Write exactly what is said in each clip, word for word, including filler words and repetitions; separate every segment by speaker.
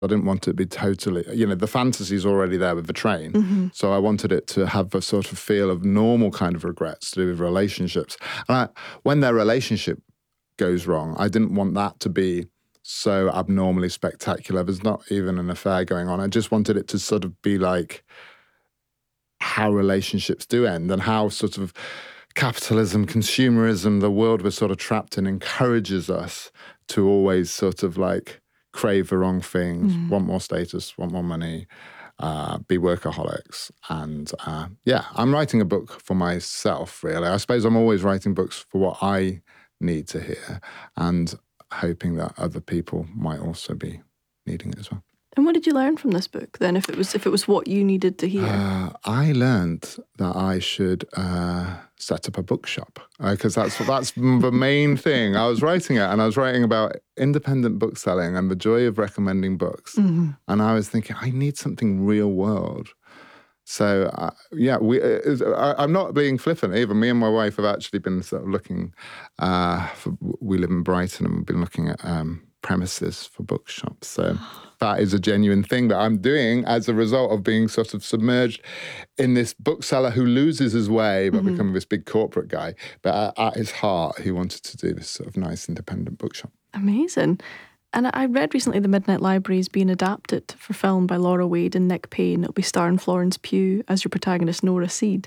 Speaker 1: I didn't want it to be totally, you know, the fantasy's already there with the train.
Speaker 2: Mm-hmm.
Speaker 1: So I wanted it to have a sort of feel of normal kind of regrets to do with relationships. And I, when their relationship goes wrong, I didn't want that to be so abnormally spectacular. There's not even an affair going on. I just wanted it to sort of be like how relationships do end and how sort of capitalism, consumerism, the world we're sort of trapped in encourages us to always sort of like crave the wrong things, mm. want more status, want more money, uh, be workaholics. And uh, yeah, I'm writing a book for myself, really. I suppose I'm always writing books for what I need to hear and hoping that other people might also be needing it as well.
Speaker 2: And what did you learn from this book then, if it was if it was what you needed to hear?
Speaker 1: Uh, I learned that I should uh, set up a bookshop because uh, that's that's the main thing. I was writing it and I was writing about independent book selling and the joy of recommending books. Mm-hmm. And I was thinking, I need something real world. So, uh, yeah, we. Uh, I, I'm not being flippant either. Me and my wife have actually been sort of looking, uh, for, we live in Brighton and we've been looking at um, premises for bookshops. So that is a genuine thing that I'm doing as a result of being sort of submerged in this bookseller who loses his way but mm-hmm. becoming this big corporate guy. But at, at his heart, he wanted to do this sort of nice independent bookshop.
Speaker 2: Amazing. And I read recently The Midnight Library is being adapted for film by Laura Wade and Nick Payne. It'll be starring Florence Pugh as your protagonist, Nora Seed.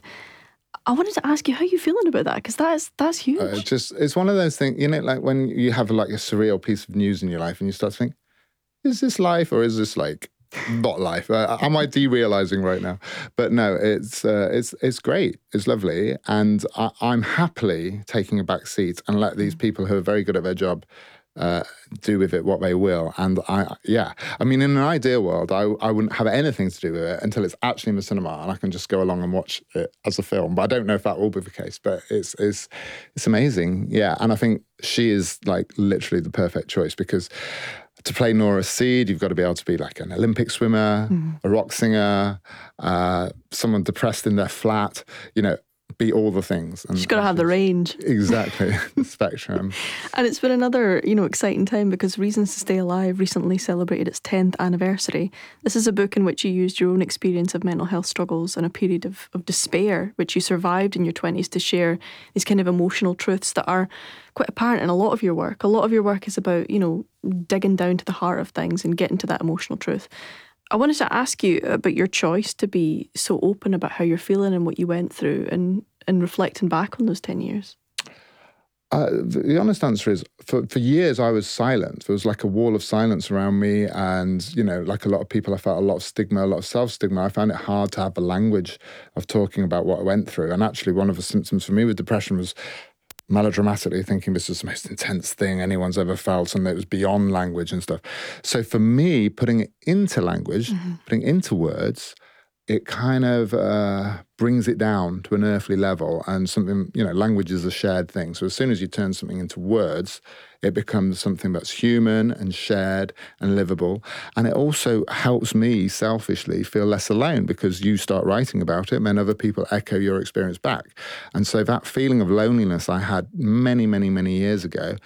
Speaker 2: I wanted to ask you how you feeling about that, because that's that's huge.
Speaker 1: Uh, just it's one of those things, you know, like when you have like a surreal piece of news in your life and you start to think, is this life or is this like not life? Uh, am I derealizing right now? But no, it's uh, it's it's great. It's lovely, and I, I'm happily taking a back seat and let these people who are very good at their job Uh, do with it what they will. And I, yeah, I mean, in an ideal world, I, I wouldn't have anything to do with it until it's actually in the cinema and I can just go along and watch it as a film. But I don't know if that will be the case, but it's, it's, it's amazing. Yeah. And I think she is like literally the perfect choice because to play Nora Seed, you've got to be able to be like an Olympic swimmer, mm. a rock singer, uh, someone depressed in their flat, you know, be all the things.
Speaker 2: And she's got to have the range.
Speaker 1: Exactly, the spectrum.
Speaker 2: And it's been another, you know, exciting time because Reasons to Stay Alive recently celebrated its tenth anniversary. This is a book in which you used your own experience of mental health struggles and a period of, of despair, which you survived in your twenties, to share these kind of emotional truths that are quite apparent in a lot of your work. A lot of your work is about, you know, digging down to the heart of things and getting to that emotional truth. I wanted to ask you about your choice to be so open about how you're feeling and what you went through and, and reflecting back on those ten years.
Speaker 1: Uh, the honest answer is, for, for years I was silent. There was like a wall of silence around me and, you know, like a lot of people, I felt a lot of stigma, a lot of self-stigma. I found it hard to have the language of talking about what I went through. And actually one of the symptoms for me with depression was melodramatically thinking this was the most intense thing anyone's ever felt and it was beyond language and stuff. So for me, putting it into language, mm-hmm. putting it into words, it kind of uh, brings it down to an earthly level and something, you know, language is a shared thing. So as soon as you turn something into words, it becomes something that's human and shared and livable. And it also helps me selfishly feel less alone because you start writing about it and then other people echo your experience back. And so that feeling of loneliness I had many, many, many years ago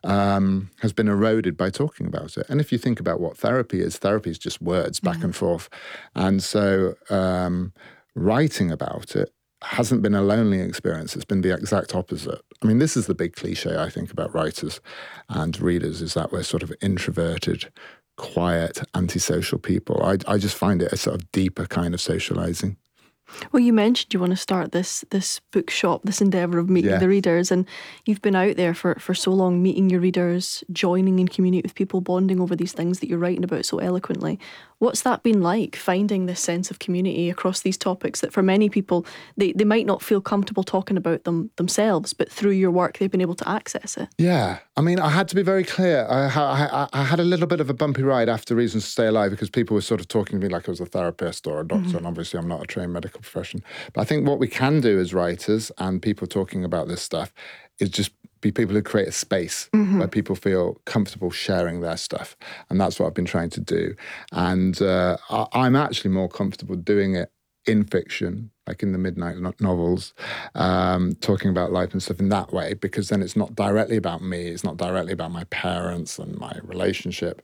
Speaker 1: um, has been eroded by talking about it. And if you think about what therapy is, therapy is just words back mm-hmm. and forth. And so um, writing about it hasn't been a lonely experience. It's been the exact opposite. I mean, this is the big cliche, I think, about writers and readers, is that we're sort of introverted, quiet, antisocial people. I, I just find it a sort of deeper kind of socializing.
Speaker 2: Well, you mentioned you want to start this this bookshop, this endeavour of meeting
Speaker 1: yeah.
Speaker 2: the readers, and you've been out there for, for so long, meeting your readers, joining in community with people, bonding over these things that you're writing about so eloquently. What's that been like, finding this sense of community across these topics that for many people, they, they might not feel comfortable talking about them themselves, but through your work, they've been able to access it?
Speaker 1: Yeah. I mean, I had to be very clear. I, I, I had a little bit of a bumpy ride after Reasons to Stay Alive because people were sort of talking to me like I was a therapist or a doctor, mm-hmm. and obviously I'm not a trained medical profession. But I think what we can do as writers and people talking about this stuff is just be people who create a space mm-hmm. where people feel comfortable sharing their stuff. And that's what I've been trying to do. And uh, I, I'm actually more comfortable doing it in fiction, like in the Midnight novels, um, talking about life and stuff in that way, because then it's not directly about me, it's not directly about my parents and my relationship.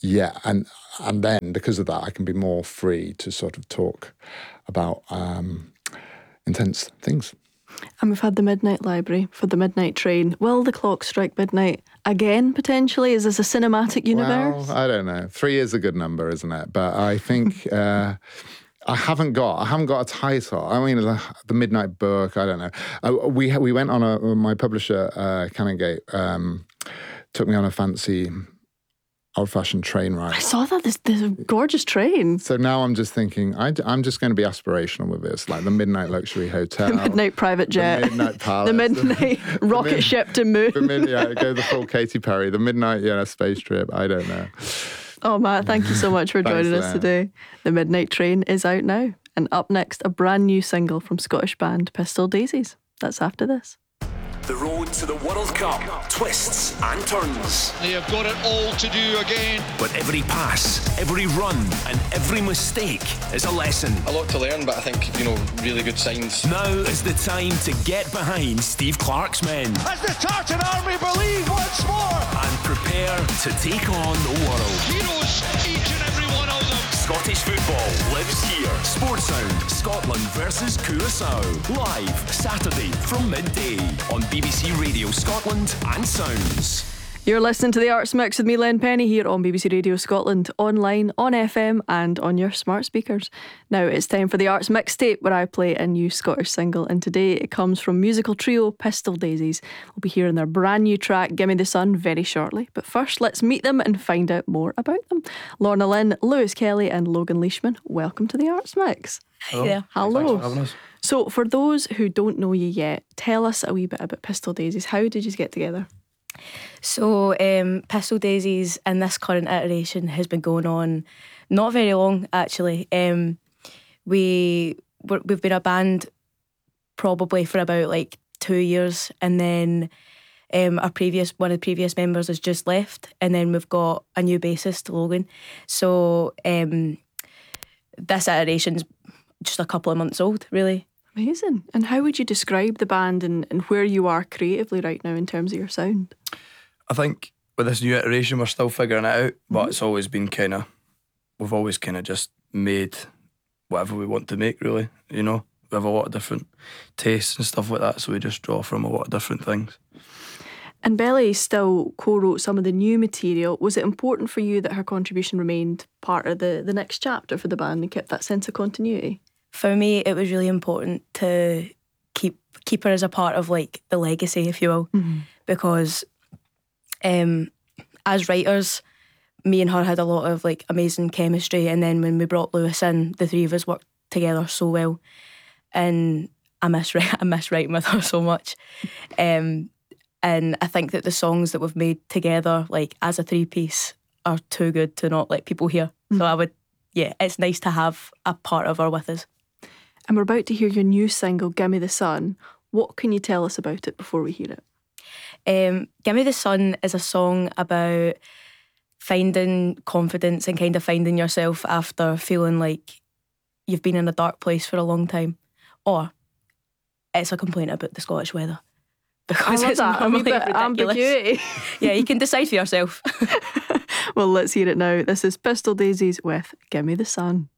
Speaker 1: yeah, and and then because of that, I can be more free to sort of talk about um, intense things.
Speaker 2: And we've had the Midnight Library for the Midnight Train. Will the clock strike midnight again, potentially? Is this a cinematic universe?
Speaker 1: Well, I don't know. Three is a good number, isn't it? But I think uh, I haven't got I haven't got a title. I mean, the, the Midnight Book, I don't know. Uh, we we went on a, my publisher, uh, Canongate, um, took me on a fancy old-fashioned train ride.
Speaker 2: I saw that. This, this gorgeous train.
Speaker 1: So now I'm just thinking, I, am just going to be aspirational with this, like the Midnight Luxury Hotel.
Speaker 2: The Midnight Private Jet.
Speaker 1: The Midnight Palace.
Speaker 2: The Midnight the, Rocket the mid, Ship to Moon.
Speaker 1: The mid, yeah, go the full Katy Perry. The Midnight yeah, space trip. I don't know.
Speaker 2: Oh, Matt, thank you so much for joining us today. The Midnight Train is out now. And up next, a brand new single from Scottish band Pistol Daisies. That's after this.
Speaker 3: The road to the World Cup twists and turns.
Speaker 4: They have got it all to do again.
Speaker 3: But every pass, every run, and every mistake is a lesson.
Speaker 5: A lot to learn, but I think, you know, really good signs.
Speaker 3: Now is the time to get behind Steve Clarke's men.
Speaker 4: As the Tartan Army believe once more.
Speaker 3: And prepare to take on the world.
Speaker 4: Heroes, each and every one of them.
Speaker 3: Scottish football lives here. Sportsound, Scotland versus Curaçao. Live Saturday from midday on B B C Radio Scotland and Sounds.
Speaker 2: You're listening to The Arts Mix with me, Len Penny, here on B B C Radio Scotland, online, on F M and on your smart speakers. Now it's time for The Arts Mixtape, where I play a new Scottish single, and today it comes from musical trio Pistol Daisies. We'll be hearing their brand new track, Gimme the Sun, very shortly. But first, let's meet them and find out more about them. Lorna Lynn, Lewis Kelly and Logan Leishman, welcome to The Arts Mix.
Speaker 6: Hello. Yeah.
Speaker 2: Hello.
Speaker 6: For having us.
Speaker 2: So for those who don't know you yet, tell us a wee bit about Pistol Daisies. How did you get together?
Speaker 6: So um, Pistol Daisies in this current iteration has been going on not very long, actually. Um, we, we've been a band probably for about like two years, and then um, our previous one of the previous members has just left, and then we've got a new bassist, Logan. So um, this iteration's just a couple of months old, really.
Speaker 2: Amazing. And how would you describe the band and, and where you are creatively right now in terms of your sound?
Speaker 7: I think with this new iteration we're still figuring it out, but mm-hmm. it's always been kind of, we've always kind of just made whatever we want to make, really, you know. We have a lot of different tastes and stuff like that, so we just draw from a lot of different things.
Speaker 2: And Belly still co-wrote some of the new material. Was it important for you that her contribution remained part of the, the next chapter for the band and kept that sense of continuity?
Speaker 6: For me, it was really important to keep keep her as a part of like the legacy, if you will, mm-hmm. because um, as writers, me and her had a lot of like amazing chemistry, and then when we brought Lewis in, the three of us worked together so well, and I miss I miss writing with her so much, um, and I think that the songs that we've made together, like as a three piece, are too good to not let people hear. Mm-hmm. So I would, yeah, it's nice to have a part of her with us.
Speaker 2: And we're about to hear your new single, Gimme the Sun. What can you tell us about it before we hear it?
Speaker 6: Um, Gimme the Sun is a song about finding confidence and kind of finding yourself after feeling like you've been in a dark place for a long time. Or it's a complaint about the Scottish weather.
Speaker 2: Because it's normally ridiculous. Ambiguity.
Speaker 6: Yeah, you can decide for yourself.
Speaker 2: Well, let's hear it now. This is Pistol Daisies with Gimme the Sun.